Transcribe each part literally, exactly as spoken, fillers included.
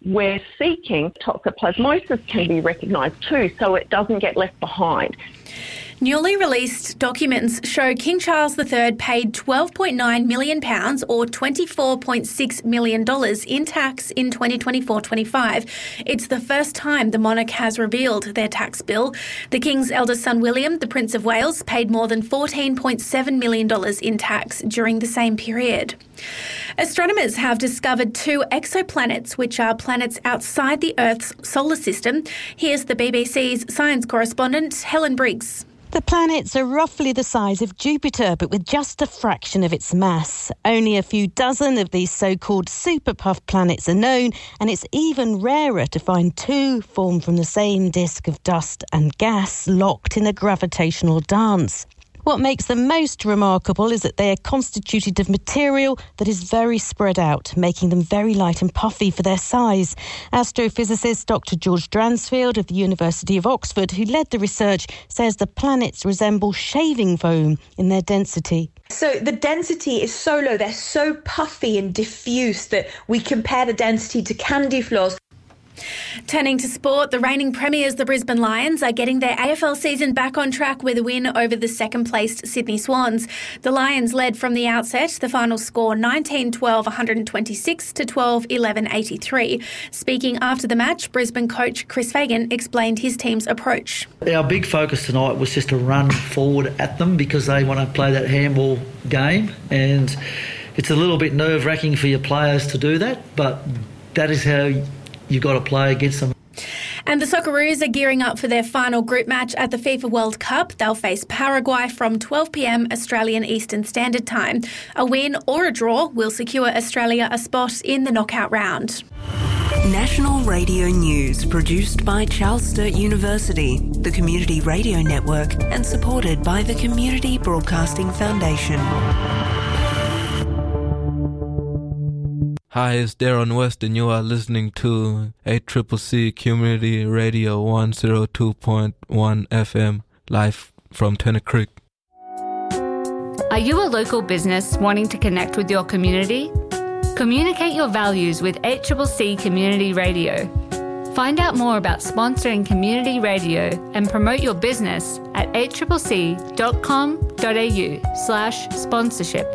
we're seeking toxoplasmosis can be recognised too, so it doesn't get left behind. Newly released documents show King Charles the Third paid twelve point nine million pounds or twenty-four point six million dollars in tax in twenty twenty-four twenty-five. It's the first time the monarch has revealed their tax bill. The King's eldest son William, the Prince of Wales, paid more than fourteen point seven million dollars in tax during the same period. Astronomers have discovered two exoplanets, which are planets outside the Earth's solar system. Here's the B B C's science correspondent, Helen Briggs. The planets are roughly the size of Jupiter, but with just a fraction of its mass. Only a few dozen of these so-called super-puff planets are known, and it's even rarer to find two formed from the same disk of dust and gas locked in a gravitational dance. What makes them most remarkable is that they are constituted of material that is very spread out, making them very light and puffy for their size. Astrophysicist Doctor George Dransfield of the University of Oxford, who led the research, says the planets resemble shaving foam in their density. So the density is so low, they're so puffy and diffuse that we compare the density to candy floors. Turning to sport, the reigning premiers, the Brisbane Lions, are getting their A F L season back on track with a win over the second-placed Sydney Swans. The Lions led from the outset, the final score nineteen twelve one twenty-six to twelve eleven eighty-three. Speaking after the match, Brisbane coach Chris Fagan explained his team's approach. Our big focus tonight was just to run forward at them because they want to play that handball game, and it's a little bit nerve-wracking for your players to do that, but that is how you've got to play against them. And the Socceroos are gearing up for their final group match at the FIFA World Cup. They'll face Paraguay from twelve p.m. Australian Eastern Standard Time. A win or a draw will secure Australia a spot in the knockout round. National Radio News, produced by Charles Sturt University, the Community Radio Network, and supported by the Community Broadcasting Foundation. Hi, it's Darren West, and you are listening to A C C C Community Radio one oh two point one F M, live from Tennant Creek. Are you a local business wanting to connect with your community? Communicate your values with A C C C Community Radio. Find out more about sponsoring community radio and promote your business at accc dot com dot a u slash sponsorship.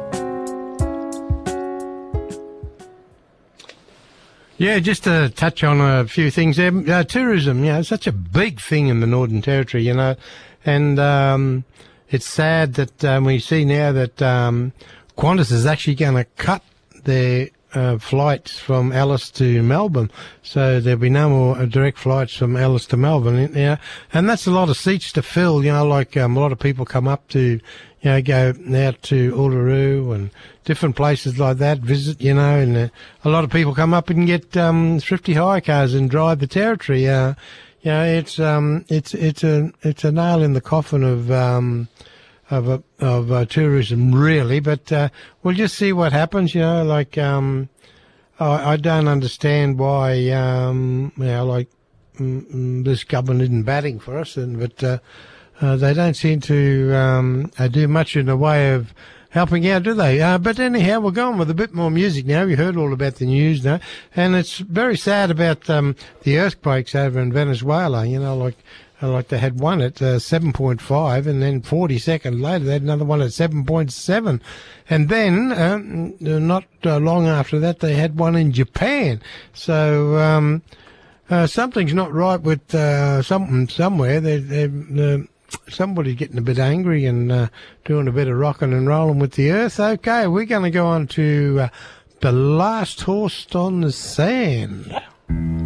Yeah, just to touch on a few things there. Uh, tourism, you know, it's such a big thing in the Northern Territory, you know, and um, it's sad that um, we see now that um, Qantas is actually going to cut their uh, flights from Alice to Melbourne, so there'll be no more direct flights from Alice to Melbourne, you know, and that's a lot of seats to fill, you know, like um, a lot of people come up to, you know, go out to Uluru and different places like that, visit, you know, and uh, a lot of people come up and get um, thrifty hire cars and drive the territory. Uh, you know, it's um, it's it's a it's a nail in the coffin of um, of uh, of uh, tourism, really. But uh, we'll just see what happens. You know, like um, I, I don't understand why um, you know, like mm, this government isn't batting for us, and but. Uh, Uh, they don't seem to um, uh, do much in the way of helping out, do they? Uh, but anyhow, we're going with a bit more music now. You heard all about the news now. And it's very sad about um, the earthquakes over in Venezuela. You know, like uh, like they had one at uh, seven point five, and then forty seconds later they had another one at seven point seven. And then, um, not uh, long after that, they had one in Japan. So... Um, uh, something's not right with uh, something somewhere. They, they, uh, somebody's getting a bit angry and uh, doing a bit of rocking and rolling with the earth. Okay, we're going to go on to uh, The Last Horse on the Sand.